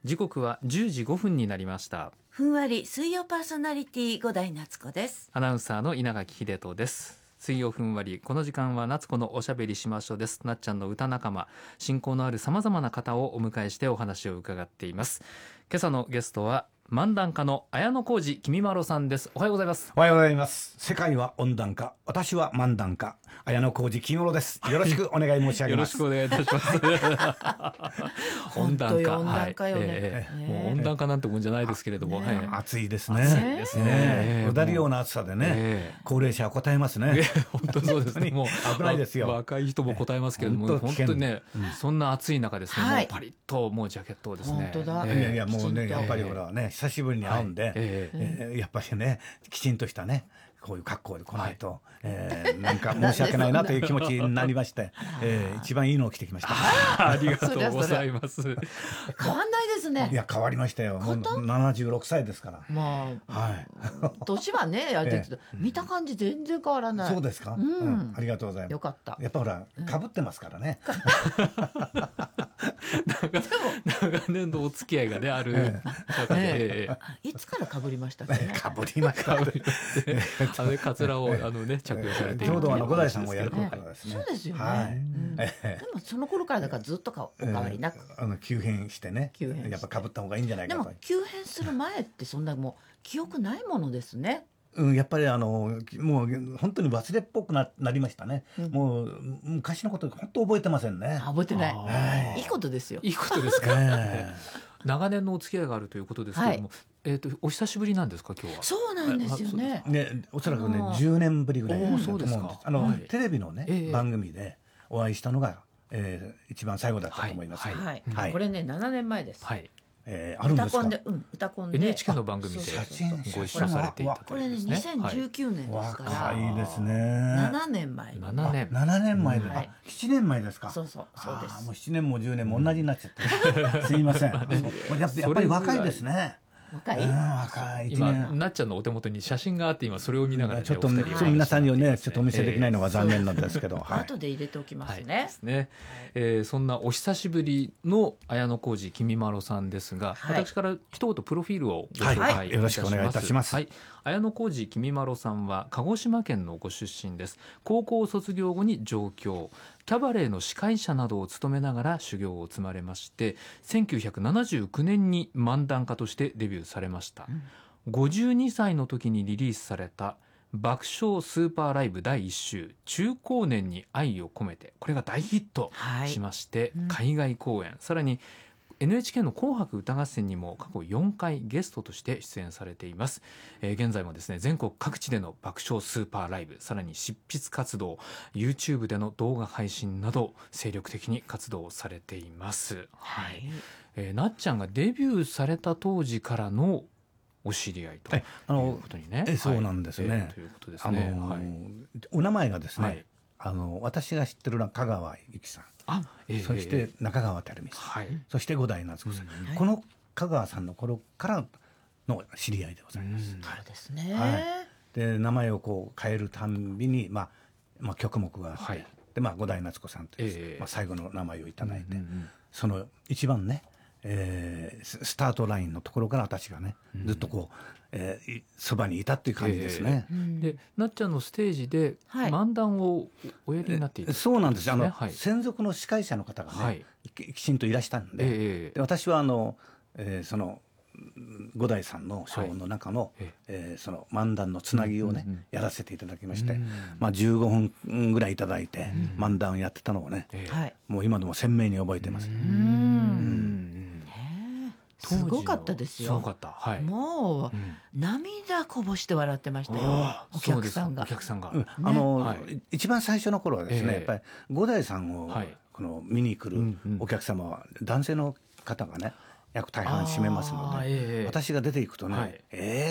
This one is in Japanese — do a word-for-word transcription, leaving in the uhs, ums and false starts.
時刻はじゅうじごふんになりました。 ふんわり水曜パーソナリティ五代夏子です。 アナウンサーの稲垣秀人です。水曜ふんわり、この時間は夏子のおしゃべりしましょうです。なっちゃんの歌仲間、親交のあるさまざまな方をお迎えしてお話を伺っています。今朝のゲストは漫談家の綾小路きみまろさんです。おはようございます。 おはようございます。世界は温暖化、私は漫談家、綾小路きみまろです。よろしくお願い申し上げます。 よろしくお願いいたします。温暖化、 温暖化よね、 はいえーねもう温暖化なんてもんじゃないですけれども、 ねはい、 暑いですね。 暑いですね。 えーうだるような暑さでね、 えー高齢者は答えますね。 えー本当そうですね。もう危ないですよ。 若い人も答えますけれども、 本当危険本当にね、 うんそんな暑い中ですね、 はいもうパリッともうジャケットをですね。 本当だえーいやいやもうね、 きちんとやっぱりほらね、久しぶりに会うんで、 はいええーやっぱりね、きちんとしたね、こういう格好で来ないと、えーなんか申し訳ないなという気持ちになりまして、えー一番いいのを着てきました。 ありがとうございます。 変わんないですね。 いや変わりましたよ。も本当うななじゅうろくさいですから。 まあはい。 年はねあれですけど、見た感じ全然変わらない。 そうですか。 うんうんありがとうございます。 よかった。 やっぱほら被ってますからね。 長年のお付き合いがねあるえ中で、 ええーあいつから被りましたっけね。 被りました。 かぶりであのカツラをあのね着用されているちょうどあの五代さんをやるという頃からですね。 そうですよね。 はいうんでえもその頃からだからずっとかお変わりなく。 あの急変してね。 急変してやっぱ被った方がいいんじゃないかとでも。急変する前ってそんなもう記憶ないものですね。 うんやっぱりあのもう本当に忘れっぽくななりましたね。 うんもう昔のこと本当覚えてませんね。 あ覚えてない。 あーいいことですよ。 いいことですか。 え長年のお付き合いがあるということですけれども、えっ、とお久しぶりなんですか今日は。 そうなんですよねえ。ねおそらくねあーじゅうねんぶりぐらいだとおー思うんですそうですか。 あのはいテレビのねええ番組でお会いしたのがえー一番最後だったと思います。 はいはい、 はいこれねななねんまえです。 はい。 えーあるんですか歌コン。で、うん、歌コンでエヌエイチケー の番組でそうそう写真ご一緒されていたとこれねいうですね。 にせんじゅうきゅうねんですから、 若いですね。 ななねんまえにななねん。 ななねんまえで、 うんあななねんまえですか。 そうそうそうですあーもうななねんもじゅうねんも同じになっちゃって、すいません。やっぱやっぱり若いですね。 若い、 うん若い一今年。 なっちゃんのお手元に写真があって今それを見ながら、ね、 ちょっとお二人をそう皆さんにはねちょっとお見せできないのがが残念なんですけど、はい。 後で入れておきますはいね。 ですね。えーそんなお久しぶりの綾小路きみまろさんですが、 はい私から一言プロフィールをご紹介いたします。 はいよろしくお願いいたしますはい、綾小路きみまろさんは鹿児島県のご出身です。高校卒業後に上京、キャバレーの司会者などを務めながら修行を積まれまして、せんきゅうひゃくななじゅうきゅうねんに漫談家としてデビューされました。 うんごじゅうにさいの時にリリースされた爆笑スーパーライブだいいっ週中高年に愛を込めて、これが大ヒットはいしまして、 うん海外公演、さらに エヌエイチケー の紅白歌合戦にも過去よんかいゲストとして出演されています。えー現在もですね全国各地での爆笑スーパーライブ、さらに執筆活動、 YouTube での動画配信など精力的に活動されています。はいえーなっちゃんがデビューされた当時からのお知り合いというえあのことにね。 えそうなんですねはいえーということですあのね。はいお名前がですね、 はいあの私が知ってるのは香川由紀さん、 あえーそして中川照美さん、 はいそして五代夏子さん、 うんこの香川さんの頃からの知り合いでございます。 うんそうですね。 はいで名前をこう変えるたんびに、まあまあ、曲目があって、 はいでまあ、五代夏子さんという、 ええまあ、最後の名前をいただいて、 うんうんその一番ね、えーススタートラインのところから私がね、 うんずっとこう、えーいそばにいたっていう感じですね。 うんでなっちゃんのステージではい漫談をおやりになっていた、 そうなんです。あの、 はい専属の司会者の方がね、 はいききちんといらしたんで、 ええで私はあの、えーそのうん五代さんのショーの中の、 はいえーその漫談のつなぎをね、 うんうんうんやらせていただきまして、 うんまあ、じゅうごふんぐらいいただいて、 うん漫談をやってたのをね、 ええはい。 もう今でも鮮明に覚えてます。 うんうんねすごかったですよ。 すごかった。はい。 もううん涙こぼして笑ってましたよ。 ああお客さんがそうですお。客さんが。 うんあのはい一番最初の頃はですね、 ええやっぱり五代さんを、 はいこの見に来るうんうんお客様は男性の方がね約大半占めますので、 あーええ私が出ていくとね、 はいえー